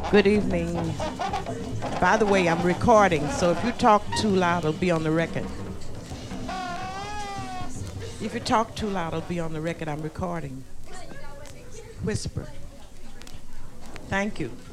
Good evening. By the way, I'm recording, so if you talk too loud, it'll be on the record. If you talk too loud, it'll be on the record. I'm recording. Whisper. Thank you.